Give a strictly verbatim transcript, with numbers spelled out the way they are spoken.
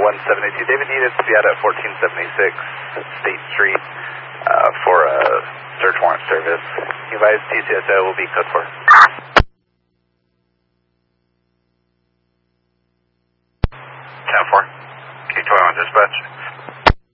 one seven eight two. David needed to be out at fourteen seventy-six State Street uh, for a search warrant service. You advise T C S O will be code four. ten four. K twenty-one dispatch.